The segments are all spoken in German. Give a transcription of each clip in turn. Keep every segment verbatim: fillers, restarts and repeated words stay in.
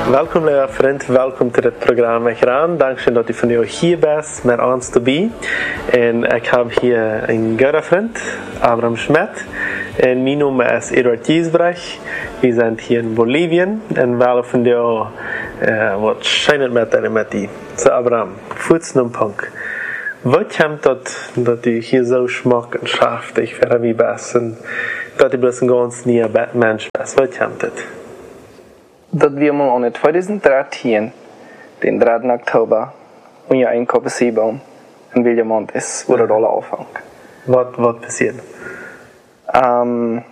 Welkom lieve vriend, welkom to dit programma Graan. Dankzij dat u van jou hier bent met ons te bij. En ik heb hier een goede vriend, Abraham Schmidt. En mijn naam is Eduard Giesbrecht. We zijn hier in Bolivien. En we van jou uh, wat schijnt met en met die. So Abraham, voets naar punk. Wat komt dat, dat u hier zo smak en schaftig voor wie bent? En dat u bloß een ganz nieuw mens bent. Wat komt dat? Dat wir mal in twintig dertien, den dritten Oktober, unter einen Koppensieboom in Williamont ist, wo das alle anfängt. Was, was passiert? Um,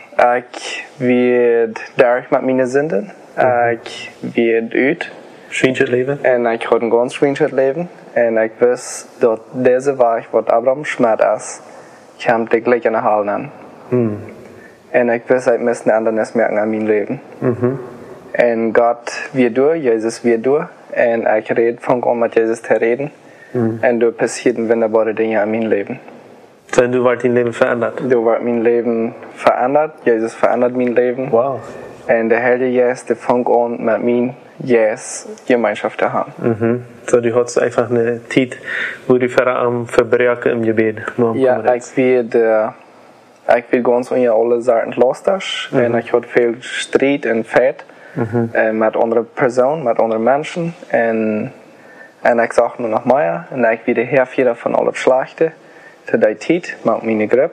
ich werde durch mit meinen Sünden. Ich werde uit. Schwinschert leven? En ich habe ein ganz schwinschert leven. En ich weiß, dass diese Weg, was Abraham Schmidt ist, kommt die gleich in der Halle an. Mm. En ich weiß, ich muss ein anderes merken an meinem Leben. Mhm. En Gott wir durch, Jesus wir durch. En ich rede, fang an mit Jesus zu reden. Mm. En da passieren wunderbare Dinge in meinem Leben. So, du wirst dein Leben verändert? Du wirst mein Leben verändert. Jesus verändert mein Leben. Wow. En der Heilige Geist, der fängt an mit mir, Jesus Gemeinschaft zu haben. Mhm. So, du hast einfach eine Zeit, wo du vor allem verbrechen im Gebet. Ja, ich werde, ich werde ganz unter alle Seiten lustig. Mhm. Und ich habe viel Streit und Fett. Mhm. Äh, mit anderen Personen, mit anderen Menschen. Und, und ich sage nur noch mehr. Und ich werde herführen von allem Schlechten zu der Zeit, mit meiner Gruppe.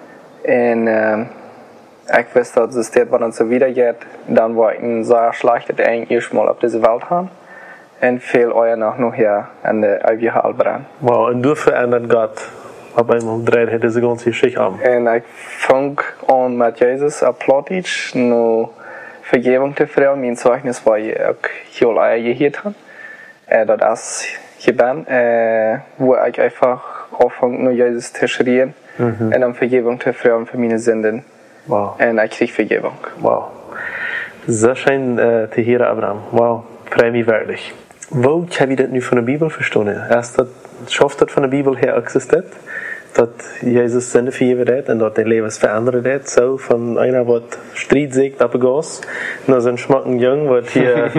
Und äh, ich weiß, dass es das, was dann so weitergeht, dann war ich ein sehr schlechtes erste Mal auf dieser Welt haben. Und viel euer noch nachher an der ewige Heilbrenn. Wow, und du verändert Gott. Auf einmal dreht er diese ganze Geschichte an. Und ich fange an mit Jesus auf Plattdeutsch, nur Vergebung zu fragen. Mein Zeugnis war ich auch heel eier gehört habe. Äh, das ist hier bin, äh, wo ich einfach anfange, nur Jesus zu schreien. Mhm. Und um Vergebung zu fragen für meine Sünden. Wow. Und ich kriege Vergebung. Wow. Sehr schön äh, zu hören, Abraham. Wow, freue mich wirklich. Wo kann ich das nu von der Bibel verstehen? Erst das, schafft das von der Bibel her existiert? Dass Jesus Sünde vergeben hat und dass dein Leben verändert hat. So von einer, der Streit siegt, abgegossen, nur so ein schmacken Jung, der hier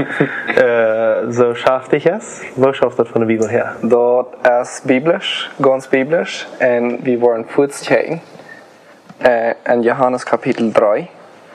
äh, so schaftig ist. Wo schafft das von der Bibel her? Das ist biblisch, ganz biblisch. Und wir wollen kurz checken. Äh, in Johannes Kapitel drei.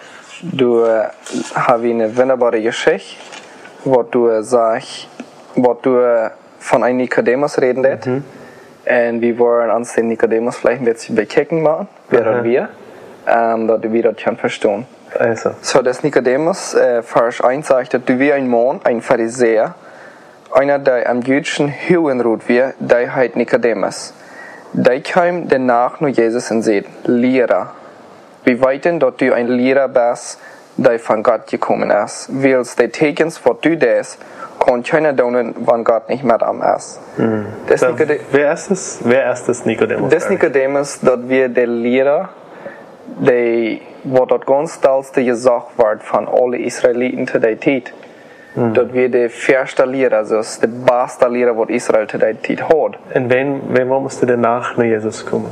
Du äh, hast eine wunderbare Geschichte, wo du sagst, wo du äh, von einem Nikodemus reden lässt. Mhm. Und wir wollen uns den Nikodemus vielleicht ein bisschen bekicken machen, wer wir, ähm, dass wir das können verstehen. Also. So, das Nikodemus, äh, Vers eins sagt, dass du wie ein Mann, ein Pharisäer, einer, der am jüdischen Höhenrut wird, der heißt Nikodemus. Der kam danach nur Jesus und sagt, Lehrer, wir weiten, dass du ein Lehrer bist, der von Gott gekommen ist. Weil die Tekens, was du das, kann keiner tun, wenn Gott nicht mit ihm ist. Mhm. Das so, wer ist das? Wer ist das Nikodemus? Das Nikodemus, dass wir der Lehrer, der, wo dort ganz stolzste gesagt wird von allen Israeliten zu der Zeit. Mhm. Dass wir der erste Lehrer, also der beste Lehrer, was Israel zu der Zeit hat. Und wen, wen musste danach nach Jesus kommen?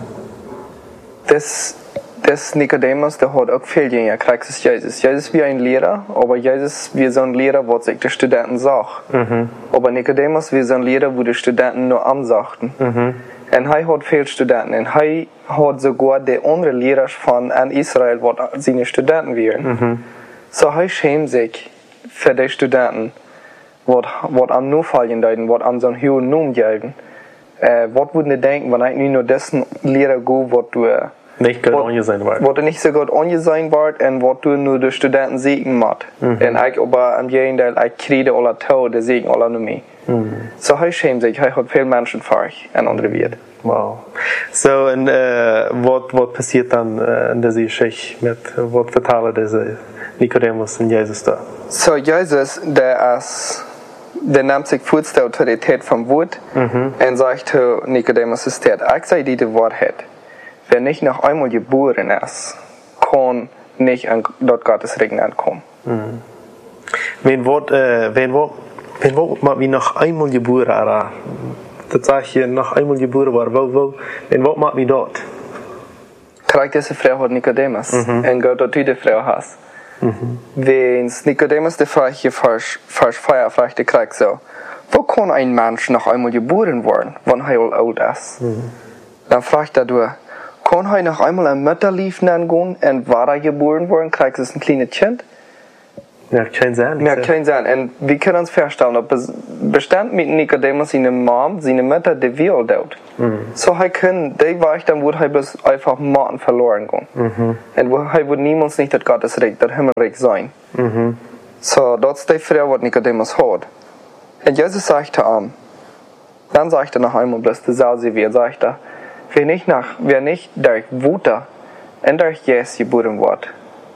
Das, das Nikodemus, der hat auch viel Jünger, kriegt es Jesus. Jesus wie ein Lehrer, aber Jesus wie so ein Lehrer, was sich die Studenten sagt. Mhm. Aber Nikodemus wie so ein Lehrer, wo die Studenten nur ansagten. Mhm. Und er hat viele Studenten. Und er hat sogar die anderen Lehrer von Israel, was seine Studenten wären. Mhm. So er schämt sich für die Studenten, was am nur fallen deuten, was am so einen hohen Namen geben. Äh, was würden die denken, wenn ich nur dessen Lehrer gehe, was du nicht gut angesehen wird. Was du nicht so gut angesehen wird und was du nur die Studenten siegen musst. Mhm. Und ich aber am jeden Teil, ich kriege alle Tau, die siegen alle nur mich. Mhm. So er schämt sich, er hat viele Menschen vor sich in andere Welt. Wow. So, und äh, was passiert dann äh, in dieser Geschichte mit, was vertalen diese Nikodemus und Jesus da? So, Jesus, der ist, der nimmt sich kurz die Autorität vom Wort mhm. und sagt zu Nikodemus, ist das, ich sage dir die Wahrheit. Wer nicht noch einmal geboren ist, kann nicht an dort Gottes Regen ankommen. Mhm. Wenn wird, äh, wenn wird, wenn wird man wie noch einmal geboren war, das sage ich noch einmal geboren war, wo, wo, wenn wird man wie dort? Kriegt diese Frau hat Nikodemus, mhm. und Gott, dass du die Frau hast. Mhm. Wenn Nikodemus die Frage hier Vers vier fragte, kriegt so, wo kann ein Mensch noch einmal geboren werden, wenn er alt ist? Mhm. Dann fragt er, du, kann er noch einmal ein Mutterlief nennen gehen und war er geboren worden, kriegt es ein kleines Kind? Ja, kein Sinn. Ja, kein Sinn. Und wir können uns vorstellen, ob es bestimmt mit Nikodemus seine Mom, seine Mutter, die wir dort. Mhm. So, er kann, die war ich dann, wo er bis einfach Morten verloren gehen. Mhm. Und wo er wird niemals nicht das Gottesreich, das Himmelreich sein. Mhm. So, das ist die Frage, was Nikodemus hat. Und Jesus sagte ihm, dann sagte er noch einmal bloß dasselbe, wie er sagte, wer nicht, nach, wer nicht durch Wuter und durch Jesus geboren wird,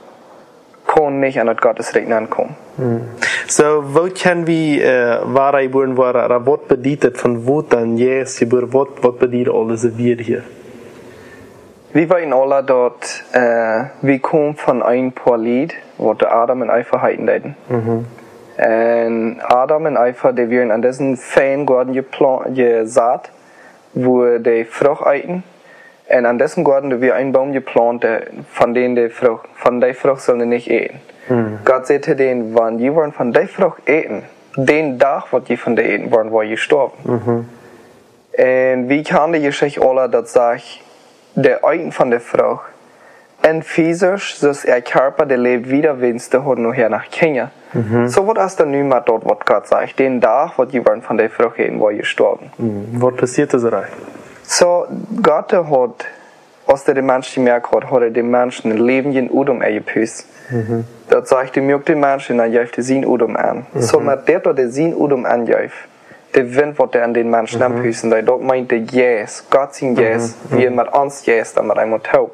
kann nicht an das Gottesreich ankommen. Hmm. So, wo können wir äh, wahre geboren werden? Oder was bedeutet von Wuter und Jesus geboren? Was, was bedeutet alles wir hier? Wir waren alle dort, äh, wir kommen von ein paar Lied, wo Adam und Eva heiten hatten. Mhm. Und Adam und Eva, die werden an diesen feinen Garten gesät, wo die Frucht eiten. Und an diesem Garten, da wir einen Baum geplant, von dem die Frucht, von der Frucht sollen die nicht eten. Mhm. Gott sagte denen, wenn die wollen von der Frucht eten, den Tag, wo die von der eten wollen, war gestorben. Mhm. Und wie kann die Geschichte alle, das sagt, der Eiten von der Frucht, und physisch, dass ihr Körper, der lebt wieder, wenn es der hat nachher nach Kenia. Mhm. So wird es dann nicht mehr dort, was Gott sagt. Den Tag, wo die wollen von der Frucht eten, war gestorben. Mhm. Was passiert das rein? So, Gott hat, als der Menschen gemerkt hat, hat er den Menschen ein Leben in Udum eingepüßt. Mhm. Das sagt, er mögt den Menschen, dann jäuft er sein Udum an. Mhm. So, mit der, der sein Udum anjäuft, der Wind, was er an den Menschen mhm. anpüßen, dort meint er, yes, Gott sein yes, mhm. wie er mit uns yes, dann mit einem taub.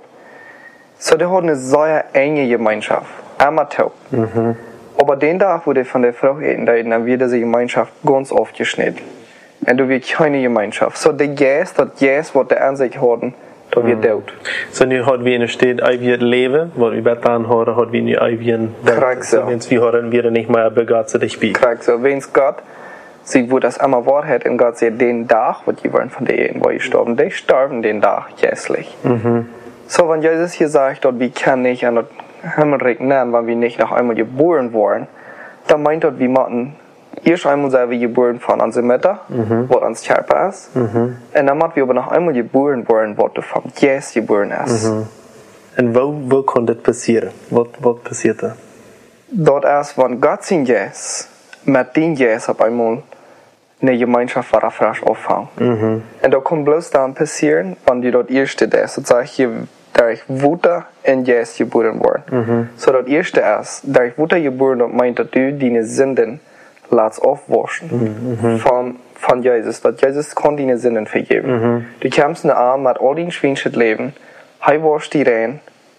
So, der hat eine sehr enge Gemeinschaft, einmal taub. Mhm. Aber den Tag, wo der von der Frau eten, dann wird diese Gemeinschaft ganz aufgeschnitten. Und du wird keine Gemeinschaft. So, der Geist, das Geist, was der an sich hat, da wird mm. tot. So, nu hat wir in steht, ich wird leben, was wir betan haben, hat wir nu ich wird Korrekt so. Wenn wir hören, wir nicht mehr begabt dich bi. Korrekt so. Wenn es Gott sieht, wo das einmal Wahrheit und Gott sieht, den Tag, was die wollen von der Ehen, wo die sterben, die sterben den Tag, jässlich. Mhm. So, wenn Jesus hier sagt, dass wir können nicht an das Himmelreich nennen, wenn wir nicht noch einmal geboren wurden, dann meint er, wir machen erst einmal sind wir geboren von unserer Mutter, mhm. was uns Körper ist. Mhm. Und dann müssen wir aber noch einmal geboren werden, was du von Jesus geboren ist. Mhm. Und wo, wo kann das passieren? Was, was passiert da? Dort ist, wenn Gott sein Jesus mit dem Jesus auf einmal eine Gemeinschaft war, frisch auffangen. Mhm. Und da kann bloß dann passieren, wenn die dort erste ist. Das heißt, hier, durch Wutter in Jesus geboren worden. Mhm. So, das erste ist, durch Wutter geboren, das meint, dass du deine Sünden lass aufwaschen mhm. von, von Jesus. Dass Jesus kann deine Sünden vergeben. Mhm. Du kommst in den Arm mit all deinen schwinschen Leben, er wascht die rein,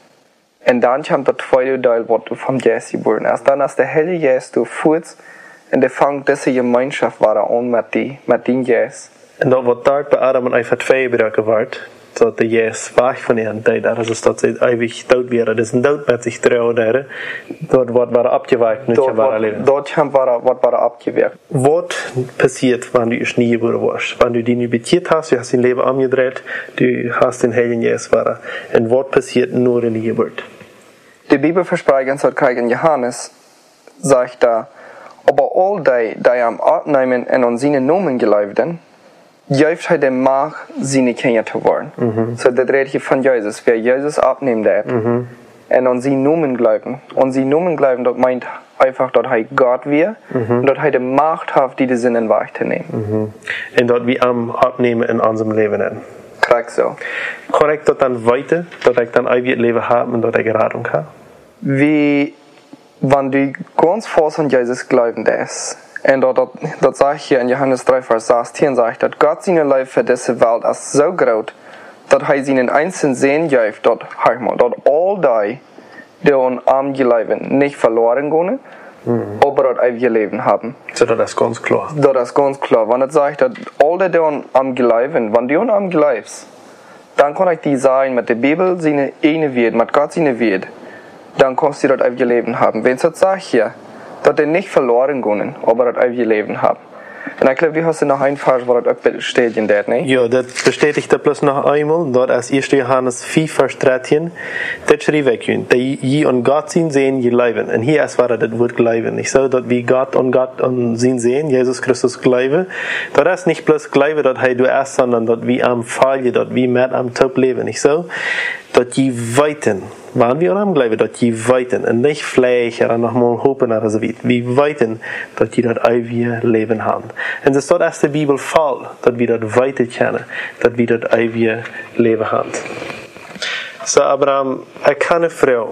und dann kommt das zweite Teil, was du von Jesus geboren hast. Dann ist der Heilige Jesus, du führst, und der fängt diese Gemeinschaft war an mit die, mit den Jesus. Und das wird dort bei Adam und Eva zwei Brücken wird, dat de Jesus weg van ihnen deed, dat is dat ze ewig dood werden. Dus een dood met zich trouwen, dort wordt waren abgewerkt, niet waren leven. Dort waren wat waren abgewerkt. Wat passiert, wenn du nicht geboren warst? Wenn du die nicht betiert hast, du hast dein Leben umgedreht, du hast den Heiligen Jesus waren. Und was passiert nur in der Geburt? Die Bibel verspricht uns, hat in Johannes, sagt da, aber all die, die am Abnehmen und an seine Namen geleibten, juist hij de mag zijn Kinder te worden. Mm-hmm. So dat redt hier von Jesus. Wer Jesus abneemt hat mm-hmm. und an sie Namen glauben. Und sie Namen glauben, das meint einfach, dass er Gott wir mm-hmm. und dass er die Macht hat, die Sinnen wahrzunehmen. Mm-hmm. Und dass wir am abnehmen in unserem Leben. Korrekt so. Korrekt, dass dann weiter, dass ich dann ein Leben habe und dass ich Geratung habe. Wie, wenn du ganz fest an Jesus glauben ist, und dat, dat sagt hier in Johannes drei, Vers sechzehn, sagt, dass Gott seine Liebe für diese Welt ist so groß, dass er seinen einzelnen Sehen gibt, dass, dass all die, die an ihm glauben, nicht verloren gehen, mhm. aber das ewige Leben haben. So, das ist ganz klar. Das ist ganz klar. Wenn es sagt, dass all die, die an ihm glauben, wenn du an ihm glaubst, dann kann ich dir sagen, mit der Bibel seine eine wird, mit Gott seine wird, dann kannst du das ewige Leben haben. Wenn es sagt hier, dass die nicht verloren gehen, aber das ewige Leben haben. En ik geloof, die hast du nog een vers waar het ook besteedt in dat, nee? Ja, dat bestätigt er bloß noch einmal, dort als erster Johannes vier, Vers dreizehn, das schrieb ich ihnen, dass je an Gott sehen, sehen, je leben. Und hier ist war das Wort glauben. Ich so, dass wir Gott an Gott an sehen, sehen, Jesus Christus glauben. Das ist nicht bloß glauben, dass er du erst, sondern dass wir am Fall, dass wir mit am Top leben. Ich so, dass je weiten, waren wir am Glauben, dass je weiten, und nicht vielleicht oder nochmal hoffen oder so weit, wir weiten, dass die das ewige Leben haben. Und das ist dort aus der Bibel Fall, dass wir das weiter kennen, dass wir das ewige Leben haben. So, Abraham, ich kann eine Frau.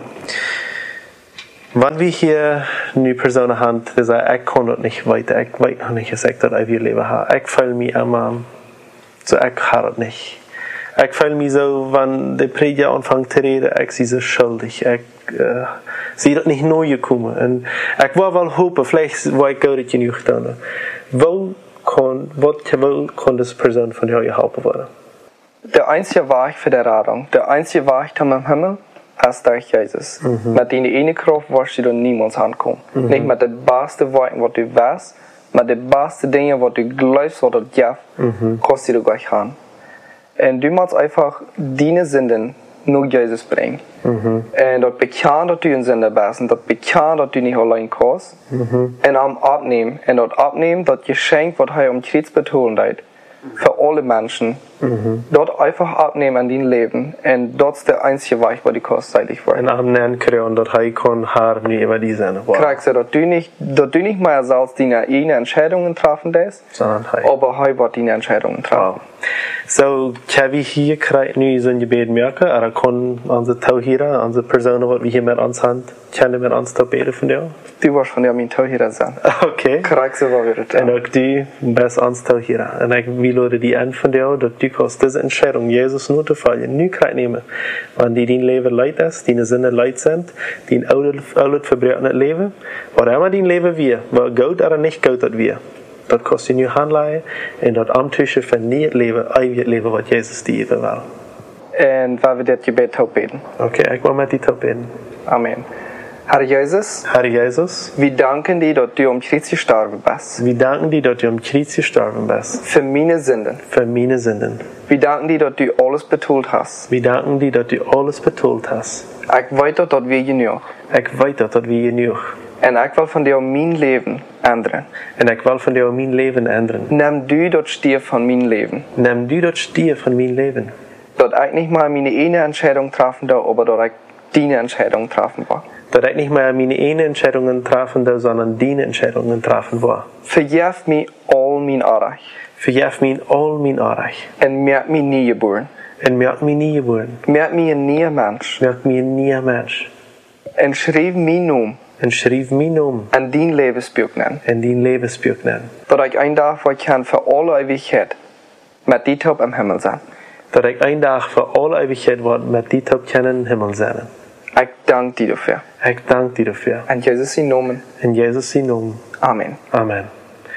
Wenn wir hier eine Person haben, die sagt, ich kann das nicht weiter, ich weiß noch nicht, dass ich das ewige Leben habe. Ich fühle mich immer, so ich habe das nicht. Ich fühle mich so, wenn der Prediger anfängt zu reden, ich sehe so schuldig. Ich äh, sehe das nicht neu gekommen. Und ich will wel hopen, vielleicht war ich gut genug getan. Wo kann, wo kann diese Person von dir geholfen werden? Der einzige Weg für die Rettung, der einzige Weg zum Himmel, ist durch Jesus. Mhm. Mit deiner eine Kraft wirst du dann niemals ankommen. Mhm. Nicht mit den besten Worten, was du weißt, mit den besten Dingen, was du glaubst, was du ja, mhm. kannst du gleich haben. En du moet einfach deine Sünden naar Jesus brengen. Mm-hmm. En dat bekennen dat u een zonde bent. En dat bekennen dat u niet alleen kost. Mm-hmm. En hem opnemen. En dat opnemen, dat geschenk wat hij om Christus betoond heeft. Voor alle mensen. Mm-hmm. Dat einfach opnemen in dein Leben. En dat is de einzige weg waar die kostzeitig wordt. En aannemen krijgen dat hij kon haar niet über die zijn. Wow. Krijg je dat du niet, dat du niet meer zelfs die eigen Entscheidungen treffen lässt. Sondern hij. Aber hij wordt die Entscheidungen treffen. Wow. So, kan we hier krijgen nu zo'n gebed merken? Oder kon onze touwheren, onze personen wat we hier met ons hebben, kunnen met ons te beden van jou? Du wirst von der mein touwheren zijn. Okay. Krijg je wel weer het. En ook du bist ons touwheren. En ik wil die aan van jou, dat du kannst diese Entscheidung, Jesus nur zu fallen, nu krijgt nemen. Want die dein Leben leid ist, die Sinne leid sind, die oud verbrechen het leven, wat immer dein Leben wir, wat goed oder nicht goed dat wir. Dat kost je nu handleien en dat amtussen van niet het leven, eeuwig leven wat Jezus die even wil. En waar we dit gebed ook beden. Oké, okay, ik wil met die ook beden. Amen. Herr Jesus, Herr Jesus, wir danken dir, dass du um Christus gestorben bist. Wir danken dir, dass du um Christus gestorben bist. Für meine Sünden. Für meine Sünden. Wir danken dir, dass du alles betont hast. Wir danken dir, dass du alles betont hast. Ich weiß, dass wir genug. Ich weiß, dass wir genug. En ik wil van jou mijn leven ändern. En ik wil van jou mijn leven ändern. Neem du dat stier van mijn leven. Neem du dat stier van mijn leven. Dat ik niet maar mijn ene Entscheidung treffen darf, maar dat ik deine Entscheidung treffen will. Dat ik niet meer mijn ene Entscheidungen treffen darf, sondern deine Entscheidungen treffen will. Vergeef mij al mijn Unrecht. Vergeef mij al mijn Unrecht. En maak mij nieuw geboren. En maak mij nieuw geboren. Maak mij een nieuw mens. Maak mij een nieuw mens. En schrijf mijn naam. En schrijf mijn naam. En dien levensboek nemen. En dien levensboek nemen. Dat ik een dag voor kan voor alle eeuwigheid met die top im Himmel zijn. Dat ik een dag voor alle eeuwigheid word met die top kennen in Himmel zijn. Ik dank dir dafür. Ik dank dir dafür. In Jesus zijn naam. In Jesus zijn naam. Amen. Amen.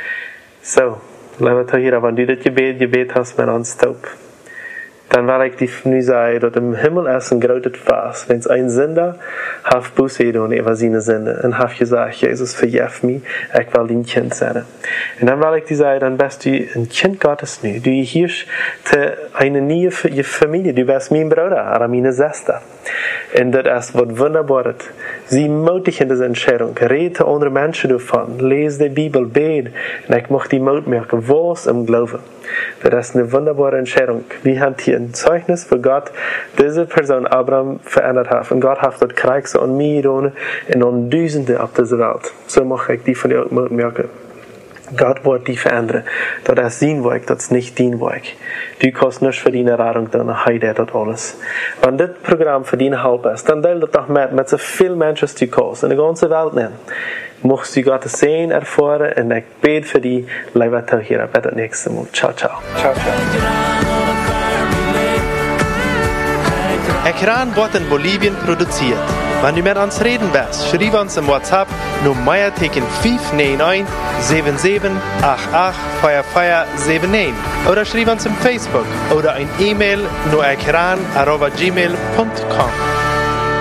So, lieve Tahira, wenn du das Gebet gebet hast mit uns taub, dann wil ik die nu zeggen dat im Himmel is een grote feest. Wenn ein Sünder hat Buße gedaan über seine Sünde und hat gesagt, Jesus, vergef mich, ich will dein Kind sein. Und dann will ich dir sagen, dann bist du ein Kind Gottes nu. Du gehörst zu einer neuen Familie. Du bist mein Bruder oder meine Schwester. Und das ist was Wunderbares. Sie mutig in dieser Entscheidung. Rede andere Menschen davon. Lese die Bibel, bete. Und ich möchte die Mut merken, was im Glauben. Das ist eine wunderbare Entscheidung. Wir haben hier ein Zeugnis, wo Gott diese Person Abraham verändert hat. Und Gott hat das Krieg so an mir getan und an Tausende auf dieser Welt. So mache ich die von dir Mut merken. Gott wird die verändern. Das ist sein Weg, das ist nicht dein Weg. Du kannst nicht für deine Rettung tun, er hat das alles. Wenn das Programm für deine Hilfe ist, dann teile das doch mit, mit so vielen Menschen, die du kannst, in der ganzen Welt nehmen. Mocht du Gottes sehen, erfahren, und ich bete für die, liebe Tahira, bis das nächste Mal. Ciao, ciao. Ciao, ciao. Ekran wird in Bolivien produziert. Wenn du mit uns reden willst, schreib uns im WhatsApp nur Meierteken fünf neun eins sieben sieben acht acht vier vier sieben neun oder schreib uns im Facebook oder ein E-Mail nur ekran arroba gmail punkt com.